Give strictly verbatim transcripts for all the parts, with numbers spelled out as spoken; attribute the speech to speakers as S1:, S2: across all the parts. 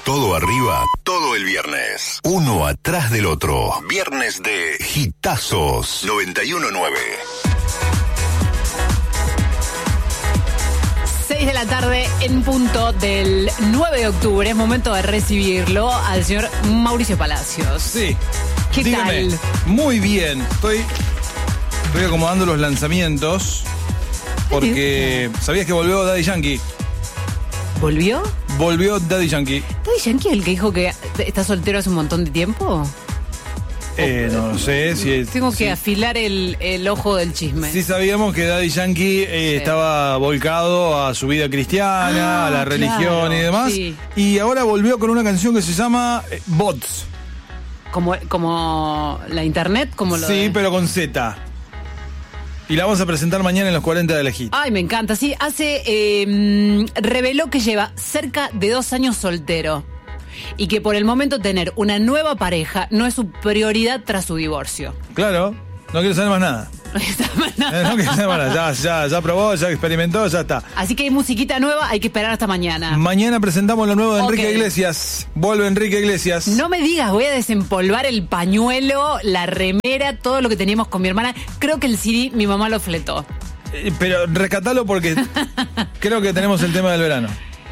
S1: Todo arriba, todo el viernes. Uno atrás del otro. Viernes de Hitazos noventa y uno nueve.
S2: seis de la tarde en punto del nueve de octubre. Es momento de recibirlo al señor Mauricio Palacios.
S3: Sí.
S2: ¿Qué
S3: Dígame.
S2: tal?
S3: Muy bien. Estoy, estoy acomodando los lanzamientos porque ¿sabías que volvió Daddy Yankee?
S2: ¿Volvió?
S3: Volvió Daddy Yankee.
S2: ¿Daddy Yankee el que dijo que está soltero hace un montón de tiempo?
S3: Eh, no sé si es...
S2: Tengo que
S3: si,
S2: afilar el, el ojo del chisme.
S3: sí sabíamos que Daddy Yankee eh,
S2: Sí.
S3: estaba volcado a su vida cristiana,
S2: Ah,
S3: a la religión
S2: claro,
S3: y demás.
S2: sí.
S3: Y ahora volvió con una canción que se llama eh, Bots.
S2: Como, como la internet, como lo
S3: Sí,
S2: de...
S3: pero con Z. Y la vamos a presentar mañana en los cuarenta de la Hit.
S2: Ay, me encanta. Sí, hace... Eh, reveló que lleva cerca de dos años soltero. Y que por el momento tener una nueva pareja no es su prioridad tras su divorcio.
S3: Claro, no quiero saber más nada. Eh, no quiero saber más nada. Ya, ya, ya probó, ya experimentó, ya está.
S2: Así que hay musiquita nueva, hay que esperar hasta mañana.
S3: Mañana presentamos lo nuevo de Enrique
S2: Ok.
S3: Iglesias. Vuelve Enrique Iglesias.
S2: No me digas, voy a desempolvar el pañuelo, la remera, todo lo que teníamos con mi hermana. Creo que el C D mi mamá lo fletó.
S3: Eh, Pero rescatalo porque creo que tenemos el tema del verano.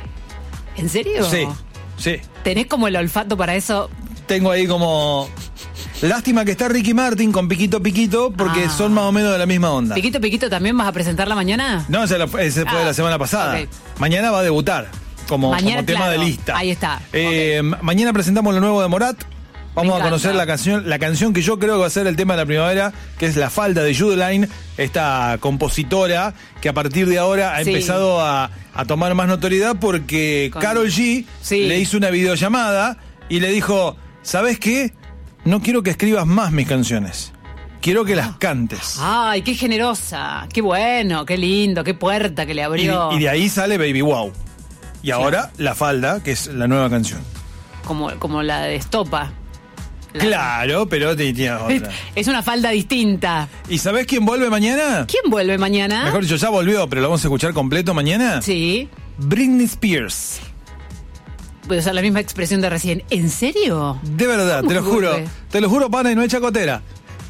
S2: ¿En serio?
S3: Sí, sí.
S2: ¿Tenés como el olfato para eso?
S3: Tengo ahí como... Lástima que está Ricky Martin con Piquito Piquito porque
S2: Ah.
S3: son más o menos de la misma onda.
S2: Piquito, Piquito, ¿también vas a presentarla mañana?
S3: No, ese, lo- ese fue
S2: Ah,
S3: la semana pasada.
S2: ok.
S3: Mañana va a debutar como,
S2: Mañana,
S3: como tema
S2: claro.
S3: de lista.
S2: Ahí está.
S3: Eh, ma- Mañana presentamos lo nuevo de Morat. Vamos a
S2: encanta.
S3: conocer la canción, la canción que yo creo que va a ser el tema de la primavera, que es La Falda de Judeline, esta compositora que a partir de ahora ha
S2: Sí.
S3: empezado a, a tomar más notoriedad porque
S2: Con-
S3: Karol G
S2: Sí.
S3: le hizo una videollamada y le dijo, ¿sabes qué? No quiero que escribas más mis canciones. Quiero que las cantes.
S2: Ay, qué generosa, qué bueno, qué lindo, qué puerta que le
S3: Y,
S2: abrió.
S3: y de ahí sale Baby Wow. Y ahora La Falda, que es la nueva canción.
S2: Como, como la de Estopa. La-
S3: Claro, pero te- tiene otra.
S2: Es una falda distinta.
S3: ¿Y sabés quién vuelve mañana?
S2: ¿Quién vuelve mañana?
S3: Mejor dicho, ya volvió, pero lo vamos a escuchar completo mañana.
S2: Sí.
S3: Britney Spears.
S2: Voy a usar la misma expresión de recién. ¿En serio?
S3: De verdad,
S2: ¿Cómo
S3: te lo
S2: que
S3: juro.
S2: vuelve?
S3: Te lo juro, pana, y no es chacotera.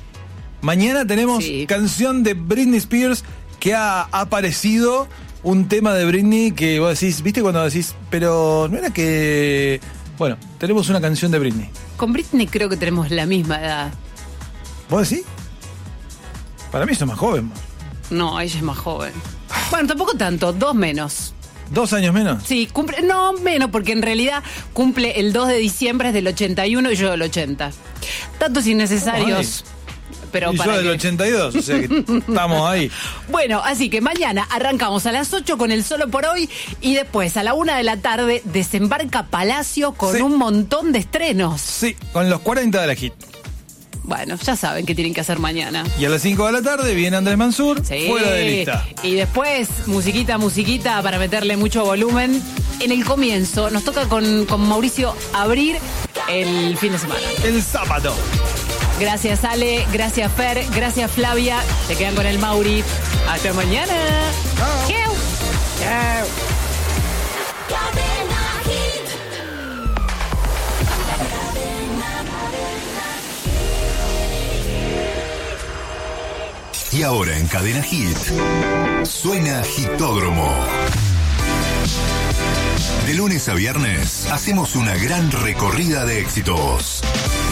S3: Mañana tenemos
S2: Sí.
S3: canción de Britney Spears que ha aparecido un tema de Britney que vos decís, ¿viste cuando decís? Pero no era que... Bueno, tenemos una canción de Britney.
S2: Con Britney creo que tenemos la misma edad.
S3: ¿Vos decís? Para mí sos más joven. vos.
S2: No, ella es más joven. Bueno, tampoco tanto, dos menos.
S3: ¿Dos años menos?
S2: Sí, cumple, no menos, porque en realidad cumple el dos de diciembre, es del ochenta y uno y yo del ochenta. Datos innecesarios. Pero
S3: y
S2: para
S3: yo del
S2: que-
S3: ochenta y dos, o sea que estamos ahí.
S2: Bueno, así que mañana arrancamos a las ocho con el Solo por Hoy y después a la una de la tarde desembarca Palacio con
S3: Sí.
S2: un montón de estrenos.
S3: Sí, con los cuarenta de la Hit.
S2: Bueno, ya saben qué tienen que hacer mañana.
S3: Y a las cinco de la tarde viene Andrés Mansur,
S2: Sí.
S3: fuera de lista.
S2: Y después, musiquita, musiquita para meterle mucho volumen. En el comienzo, nos toca con, con Mauricio abrir el fin de semana.
S3: El sábado.
S2: Gracias Ale, gracias Fer, gracias Flavia. Se quedan con el Mauri. Hasta mañana. Chau. Chau.
S1: Y ahora en Cadena Hit suena Hitódromo. De lunes a viernes hacemos una gran recorrida de éxitos.